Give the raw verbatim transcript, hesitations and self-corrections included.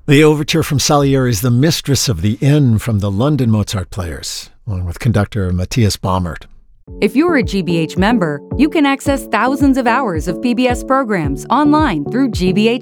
The overture from Salieri's The Mistress of the Inn from the London Mozart Players, along with conductor Matthias Baumert. If you're a G B H member, you can access thousands of hours of P B S programs online through G B H